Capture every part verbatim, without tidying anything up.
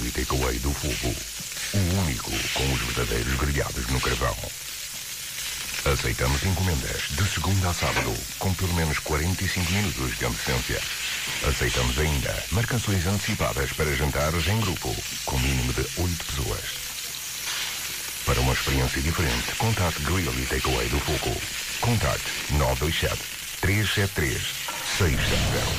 e Takeaway do Fogo. O único com os verdadeiros grelhados no carvão. Aceitamos encomendas de segunda a sábado, com pelo menos quarenta e cinco minutos de antecedência. Aceitamos ainda marcações antecipadas para jantares em grupo, com mínimo de oito pessoas. Para uma experiência diferente, contacte Grill e Takeaway do Fogo. Contacte nove dois sete, três sete três, seis sete zero.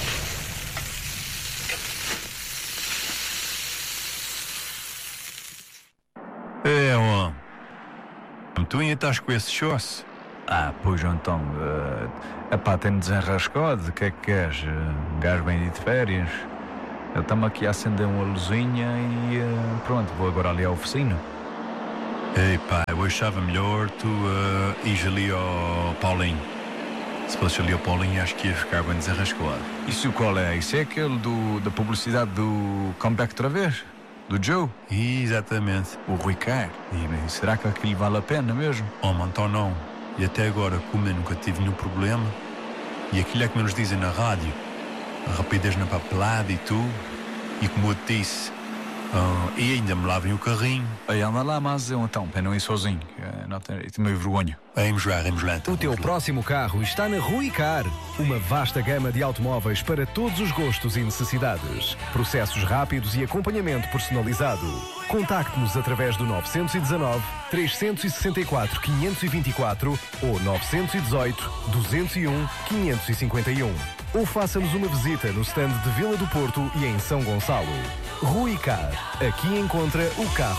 É, ó. Tu ainda estás com esse chosse? Ah, pois então, uh, epá, tem desenrascado, o que é que queres? Uh, um gajo bem de férias. Eu estamos aqui a acender uma luzinha e uh, pronto, vou agora ali à oficina. Ei pá, eu achava melhor tu uh, ires ali ao Paulinho. Se fosse ali ao Paulinho, acho que ia ficar bem desenrascado. Isso qual é? Isso é aquele do, da publicidade do Comeback outra vez? Do Joe? Exatamente. O Rui Carr. E será que aquilo vale a pena mesmo? Oh, mano, então não. E até agora, como eu nunca tive nenhum problema, e aquilo é como nos dizem na rádio, a rapidez na papelada e tudo, e como eu te disse, uh, e ainda me lavem o carrinho. Aí anda lá, mas eu então, para não ir sozinho, não tenho, tenho meio vergonha. Vamos lá, vamos lá. Então, o teu vamos lá. próximo carro está na Rui Car. Uma vasta gama de automóveis para todos os gostos e necessidades. Processos rápidos e acompanhamento personalizado. Contacte-nos através do nove um nove, três seis quatro, cinco dois quatro ou nove um oito, dois zero um, cinco cinco um. Ou faça-nos uma visita no stand de Vila do Porto e em São Gonçalo. Rui Car. Aqui encontra o carro